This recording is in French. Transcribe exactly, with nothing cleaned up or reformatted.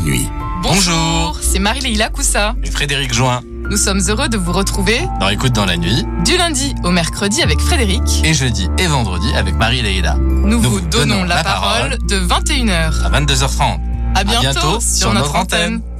nuit. Bonjour, c'est Marie-Leila Coussa et Frédéric Join. Nous sommes heureux de vous retrouver dans Écoute dans la nuit, du lundi au mercredi avec Frédéric et jeudi et vendredi avec Marie-Leila. Nous, Nous vous donnons, donnons la parole de vingt et une heures à vingt-deux heures trente. À bientôt, à bientôt sur, sur notre, notre antenne. antenne.